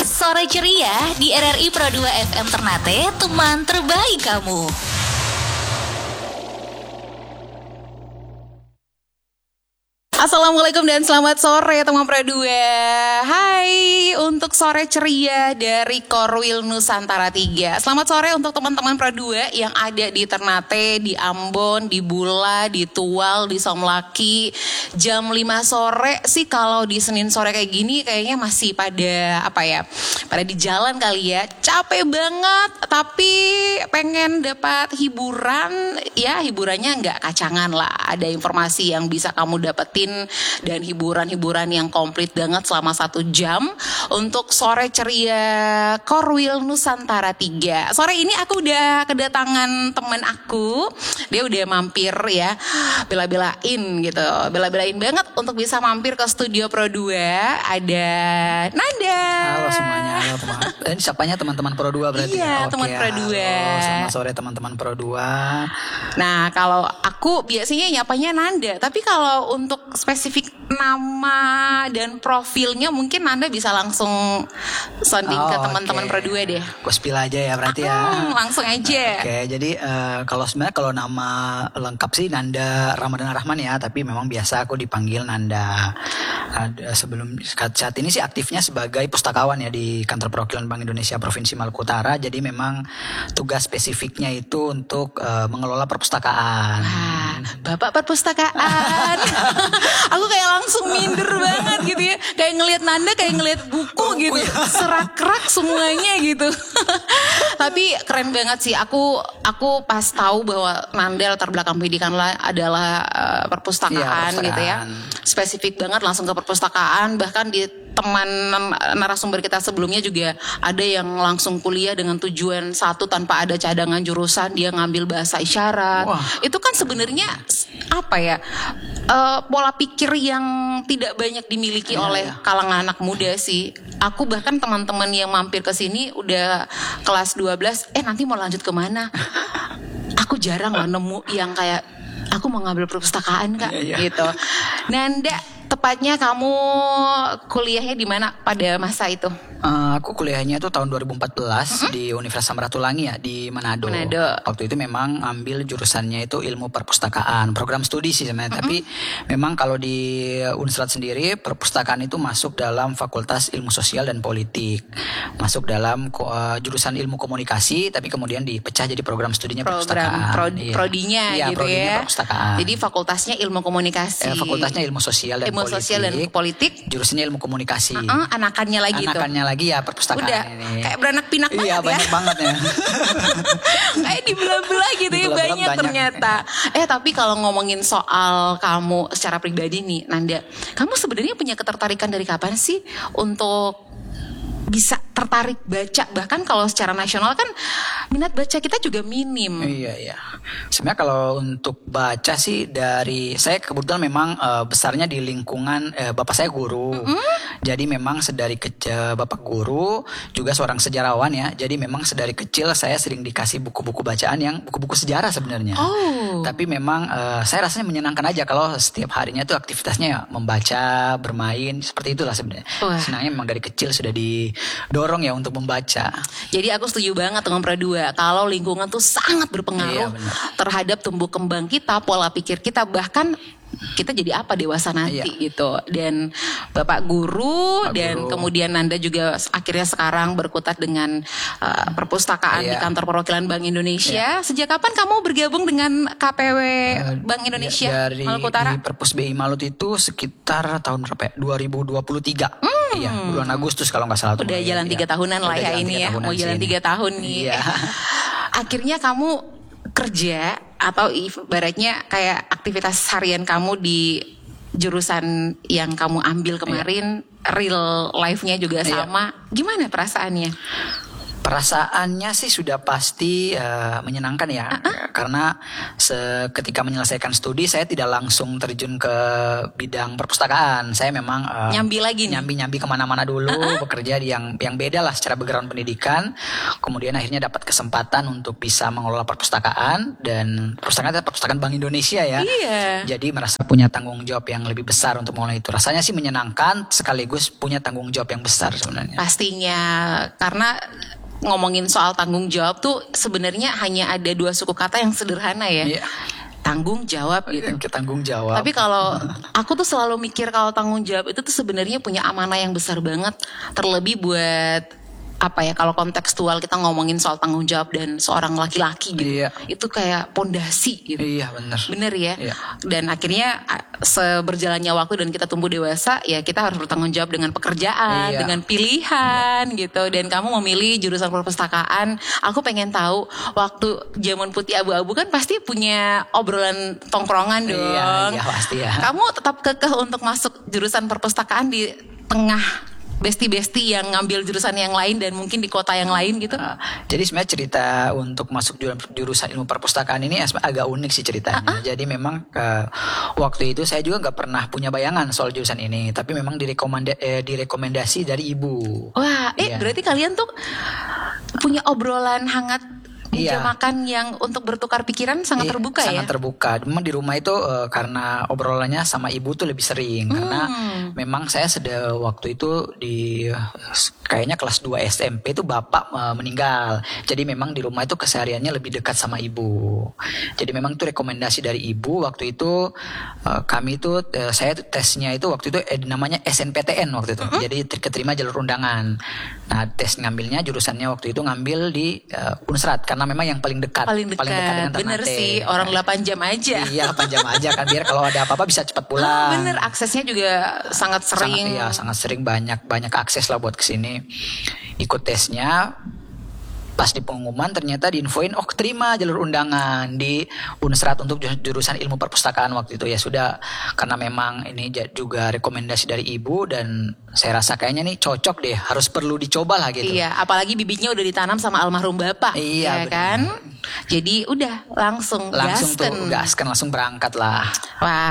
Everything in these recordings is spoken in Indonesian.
Sore ceria di RRI Pro 2 FM Ternate, teman terbaik kamu. Assalamualaikum dan selamat sore teman Pro 2. Hai, untuk sore ceria dari Korwil Nusantara 3. Selamat sore untuk teman-teman Pro 2 yang ada di Ternate, di Ambon, di Bula, di Tual, di Somlaki. Jam 5 sore sih, kalau di Senin sore kayak gini kayaknya masih pada pada di jalan kali ya. Capek banget, tapi pengen dapat hiburan. Ya, hiburannya nggak kacangan lah. Ada informasi yang bisa kamu dapetin dan hiburan-hiburan yang komplit banget selama 1 jam untuk sore ceria Korwil Nusantara 3. Sore ini aku udah kedatangan temen aku. Dia udah mampir ya, bela-belain banget untuk bisa mampir ke studio Pro 2. Ada Nanda. Halo semuanya, halo teman. Ini siapanya teman-teman Pro 2 berarti? Iya, teman Pro 2. Selamat sore teman-teman Pro 2. Nah, kalau aku biasanya nyapanya Nanda, tapi kalau untuk spesifik nama dan profilnya mungkin Nanda bisa langsung sounding ke teman-teman Pro 2 deh. Gue spill aja ya berarti ya. Langsung aja. Oke, jadi kalau nama lengkap sih Nanda Ramadan Rahman ya, tapi memang biasa aku dipanggil Nanda. Sebelum saat ini sih aktifnya sebagai pustakawan ya di Kantor Perwakilan Bank Indonesia Provinsi Maluku Utara. Jadi memang tugas spesifiknya itu untuk mengelola perpustakaan. Bapak perpustakaan. Aku kayak langsung minder banget gitu ya. Kayak ngelihat Nanda kayak ngelihat buku gitu. Serak-rak semuanya gitu. Tapi keren banget sih. Aku pas tahu bahwa Nanda latar belakang pendidikan adalah perpustakaan gitu ya. Spesifik banget langsung ke perpustakaan. Bahkan di teman narasumber kita sebelumnya juga ada yang langsung kuliah dengan tujuan satu tanpa ada cadangan jurusan, dia ngambil bahasa isyarat. Wah. Itu kan sebenarnya pola pikir yang tidak banyak dimiliki oleh kalangan anak muda sih. Aku bahkan teman-teman yang mampir ke sini udah kelas 12, nanti mau lanjut kemana? Aku jarang lah nemu yang kayak aku mau ngambil perpustakaan Kak gitu. Nanda, tepatnya kamu kuliahnya di mana pada masa itu? Aku kuliahnya itu tahun 2014 di Universitas Samratulangi ya di Manado. Waktu itu memang ambil jurusannya itu ilmu perpustakaan, program studi sih sebenarnya. Tapi memang kalau di Unsrat sendiri perpustakaan itu masuk dalam Fakultas Ilmu Sosial dan Politik, masuk dalam jurusan ilmu komunikasi, tapi kemudian dipecah jadi program studinya perpustakaan. Prodinya gitu ya. Perpustakaan. Jadi fakultasnya ilmu komunikasi. Fakultasnya ilmu sosial dan politik. Sosial dan politik. Jurusannya ilmu komunikasi. Anakannya lagi ya perpustakaan udah, ini. Kayak beranak pinak banget ya. Iya banyak banget ya. Kayak dibelah-belah gitu ya, banyak ternyata. Tapi kalau ngomongin soal kamu secara pribadi nih Nanda, kamu sebenarnya punya ketertarikan dari kapan sih untuk bisa tertarik baca? Bahkan kalau secara nasional kan minat baca kita juga minim. Iya. Sebenarnya kalau untuk baca sih saya kebetulan memang besarnya di lingkungan bapak saya guru. Jadi memang sedari kecil bapak guru juga seorang sejarawan ya. Jadi memang sedari kecil saya sering dikasih buku-buku bacaan yang buku-buku sejarah sebenarnya. Tapi memang saya rasanya menyenangkan aja kalau setiap harinya tuh aktivitasnya ya membaca, bermain, seperti itulah sebenarnya. Senangnya memang dari kecil sudah didorong ya untuk membaca. Jadi aku setuju banget dengan Pro 2. Kalau lingkungan tuh sangat berpengaruh terhadap tumbuh kembang kita, pola pikir kita, bahkan kita jadi apa dewasa nanti gitu. Dan Bapak guru dan kemudian Nanda juga akhirnya sekarang berkutat dengan perpustakaan di Kantor Perwakilan Bank Indonesia. Sejak kapan kamu bergabung dengan KPW Bank Indonesia Maluku Utara? Di Perpus BI Malut itu sekitar tahun berapa ya? 2023. Iya, bulan Agustus kalau nggak salah. Udah jalan 3 tahunan lah ya ini ya. Mau jalan 3 tahun nih. Akhirnya kamu kerja atau ibaratnya kayak aktivitas harian kamu di jurusan yang kamu ambil kemarin, real life-nya juga sama. Gimana perasaannya? Perasaannya sih sudah pasti menyenangkan ya, karena ketika menyelesaikan studi saya tidak langsung terjun ke bidang perpustakaan. Saya memang Nyambi lagi nih. nyambi kemana-mana dulu, bekerja di yang beda lah secara background pendidikan. Kemudian akhirnya dapat kesempatan untuk bisa mengelola perpustakaan, dan perpustakaan Bank Indonesia ya. Iya. Jadi merasa punya tanggung jawab yang lebih besar untuk mengelola itu. Rasanya sih menyenangkan sekaligus punya tanggung jawab yang besar sebenarnya. Pastinya, karena ngomongin soal tanggung jawab tuh sebenarnya hanya ada 2 suku kata yang sederhana ya. Iya. Tanggung jawab gitu. Tanggung jawab. Tapi kalau aku tuh selalu mikir kalau tanggung jawab itu tuh sebenarnya punya amanah yang besar banget. Terlebih buat apa ya, kalau kontekstual kita ngomongin soal tanggung jawab dan seorang laki-laki gitu. Iya. Itu kayak pondasi gitu. Iya benar. Bener ya. Iya. Dan akhirnya seberjalannya waktu dan kita tumbuh dewasa, ya kita harus bertanggung jawab dengan pekerjaan, Iya. dengan pilihan gitu. Dan kamu memilih jurusan perpustakaan. Aku pengen tahu waktu zaman putih abu-abu kan pasti punya obrolan tongkrongan dong. Iya pasti ya. Kamu tetap kekeh untuk masuk jurusan perpustakaan di tengah besti-besti yang ngambil jurusan yang lain dan mungkin di kota yang lain gitu. Jadi sebenarnya cerita untuk masuk jurusan ilmu perpustakaan ini agak unik sih ceritanya. Jadi memang waktu itu saya juga nggak pernah punya bayangan soal jurusan ini, tapi memang direkomendasi dari ibu. Wah, Iya. berarti kalian tuh punya obrolan hangat meja Iya. makan yang untuk bertukar pikiran sangat terbuka ya? Sangat terbuka. Memang di rumah itu karena obrolannya sama ibu tuh lebih sering. Karena memang saya waktu itu kayaknya kelas 2 SMP itu bapak meninggal. Jadi memang di rumah itu kesehariannya lebih dekat sama ibu. Jadi memang itu rekomendasi dari ibu. Waktu itu kami itu saya tesnya itu waktu itu namanya SNPTN waktu itu. Jadi keterima jalur undangan. Nah tes ngambilnya jurusannya waktu itu ngambil di Unsrat karena memang yang paling dekat. Paling dekat, dengan Ternate. bener sih, orang 8 jam aja. Iya 8 jam aja kan, biar kalau ada apa-apa bisa cepat pulang. Bener, aksesnya juga sangat sering. Sangat sering, banyak akses lah buat kesini. Ikut tesnya, pas di pengumuman ternyata diinfoin terima jalur undangan di Unsrat untuk jurusan ilmu perpustakaan waktu itu. Ya sudah, karena memang ini juga rekomendasi dari ibu dan saya rasa kayaknya nih cocok deh, harus perlu dicoba lah gitu. Iya, apalagi bibitnya udah ditanam sama almarhum bapak. Iya, ya kan? Jadi udah langsung gasken langsung berangkat lah. Wah,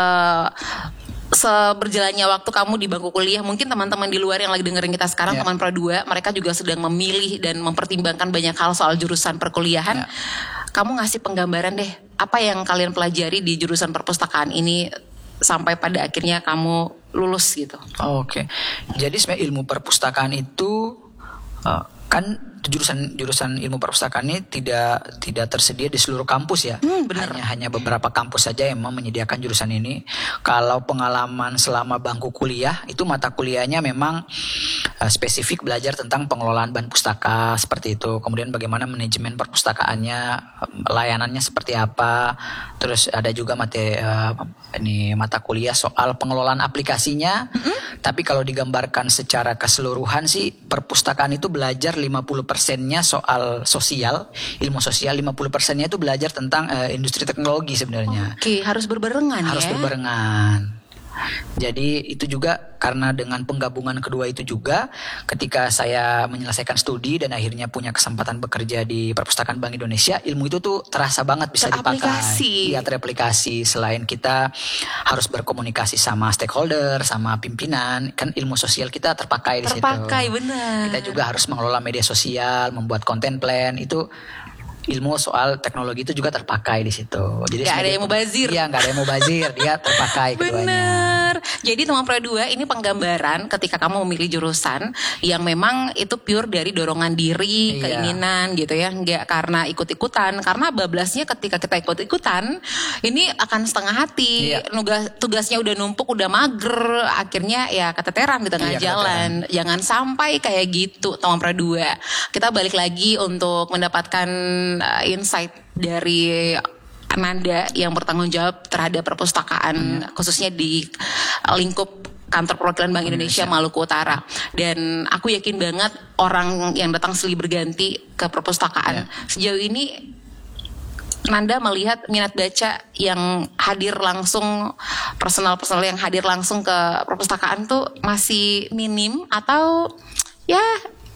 seberjalannya waktu kamu di bangku kuliah, mungkin teman-teman di luar yang lagi dengerin kita sekarang, teman Pro 2, mereka juga sedang memilih dan mempertimbangkan banyak hal soal jurusan perkuliahan. Kamu ngasih penggambaran deh, apa yang kalian pelajari di jurusan perpustakaan ini sampai pada akhirnya kamu lulus gitu. Oke. Jadi sebenarnya ilmu perpustakaan itu kan jurusan ilmu perpustakaan ini tidak tersedia di seluruh kampus ya. Hanya beberapa kampus saja yang menyediakan jurusan ini. Kalau pengalaman selama bangku kuliah itu mata kuliahnya memang spesifik belajar tentang pengelolaan bahan pustaka seperti itu. Kemudian bagaimana manajemen perpustakaannya, layanannya seperti apa. Terus ada juga mata kuliah soal pengelolaan aplikasinya. Tapi kalau digambarkan secara keseluruhan sih perpustakaan itu belajar 50%-nya soal sosial, ilmu sosial, 50%-nya itu belajar tentang industri teknologi sebenarnya. Oke, harus berbarengan ya. Harus berbarengan. Jadi itu juga karena dengan penggabungan kedua itu juga ketika saya menyelesaikan studi dan akhirnya punya kesempatan bekerja di Perpustakaan Bank Indonesia, ilmu itu tuh terasa banget bisa dipakai. Iya, teraplikasi. Selain kita harus berkomunikasi sama stakeholder, sama pimpinan, kan ilmu sosial kita terpakai di situ. Terpakai, benar. Kita juga harus mengelola media sosial, membuat content plan, itu ilmu soal teknologi itu juga terpakai di situ. Jadi gak ada yang mubazir. Iya, gak ada yang mubazir, dia terpakai keduanya. Bener. Jadi teman Pro 2 ini penggambaran ketika kamu memilih jurusan yang memang itu pure dari dorongan diri, keinginan gitu ya, nggak karena ikut-ikutan. Karena bablasnya ketika kita ikut-ikutan ini akan setengah hati. Tugasnya udah numpuk, udah mager, akhirnya ya keteteran di tengah jalan. Jangan sampai kayak gitu teman Pro 2. Kita balik lagi untuk mendapatkan insight dari Nanda yang bertanggung jawab terhadap perpustakaan khususnya di lingkup kantor perwakilan Bank Indonesia Maluku Utara. Dan aku yakin banget orang yang datang silih berganti ke perpustakaan sejauh ini Nanda melihat minat baca yang hadir langsung, personal yang hadir langsung ke perpustakaan tuh masih minim atau ya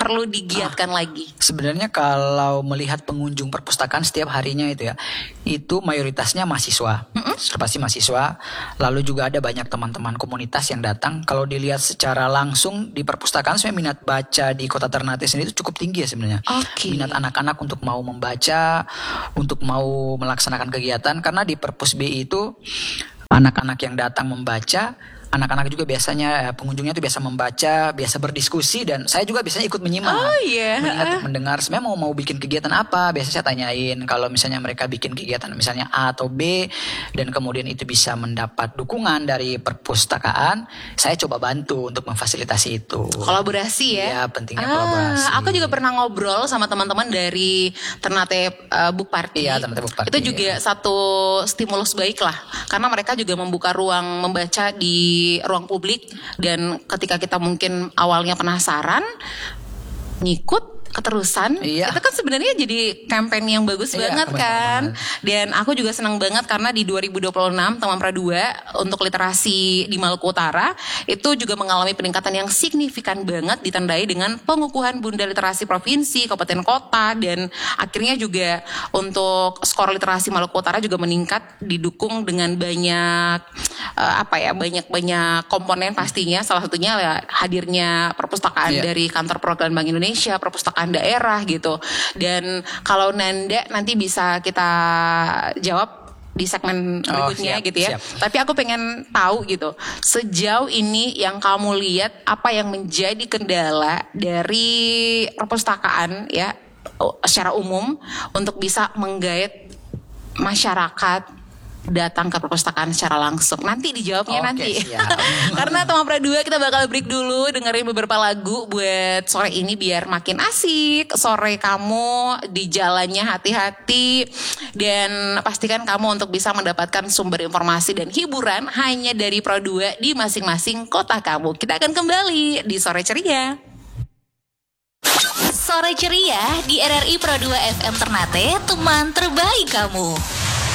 perlu digiatkan lagi? Sebenarnya kalau melihat pengunjung perpustakaan setiap harinya itu ya, itu mayoritasnya mahasiswa, pasti mahasiswa. Lalu juga ada banyak teman-teman komunitas yang datang. Kalau dilihat secara langsung di perpustakaan, sebenarnya minat baca di Kota Ternate sendiri itu cukup tinggi ya sebenarnya. Minat anak-anak untuk mau membaca, untuk mau melaksanakan kegiatan, karena di Perpus BI itu anak-anak yang datang membaca, anak-anak juga biasanya pengunjungnya itu biasa membaca, biasa berdiskusi, dan saya juga biasanya ikut menyimak, mendengar sebenarnya mau bikin kegiatan apa. Biasanya saya tanyain kalau misalnya mereka bikin kegiatan misalnya A atau B dan kemudian itu bisa mendapat dukungan dari perpustakaan, saya coba bantu untuk memfasilitasi itu. Kolaborasi ya? Iya, pentingnya kolaborasi. Aku juga pernah ngobrol sama teman-teman dari Ternate Book Party. Iya, Ternate Book Party. Itu juga satu stimulus baik lah, karena mereka juga membuka ruang membaca di ruang publik, dan ketika kita mungkin awalnya penasaran, ngikut keterusan, itu kan sebenarnya jadi campaign yang bagus banget kan. Dan aku juga senang banget karena di 2026 Teman Pra 2 untuk literasi di Maluku Utara itu juga mengalami peningkatan yang signifikan banget, ditandai dengan pengukuhan Bunda Literasi Provinsi, Kabupaten Kota, dan akhirnya juga untuk skor literasi Maluku Utara juga meningkat, didukung dengan banyak banyak komponen pastinya. Salah satunya ya hadirnya perpustakaan dari Kantor Perwakilan Bank Indonesia, perpustakaan daerah gitu. Dan kalau Nanda nanti bisa kita jawab di segmen berikutnya gitu ya. Tapi aku pengen tahu gitu, sejauh ini yang kamu lihat apa yang menjadi kendala dari perpustakaan ya secara umum untuk bisa menggait masyarakat datang ke perpustakaan secara langsung. Nanti dijawabnya nanti. Karena Teman Pra 2 kita bakal break dulu, dengerin beberapa lagu buat sore ini biar makin asik. Sore kamu di jalannya hati-hati, dan pastikan kamu untuk bisa mendapatkan sumber informasi dan hiburan hanya dari Pro 2 di masing-masing kota kamu. Kita akan kembali di Sore Ceria. Sore Ceria di RRI Pro 2 FM Ternate, teman terbaik kamu.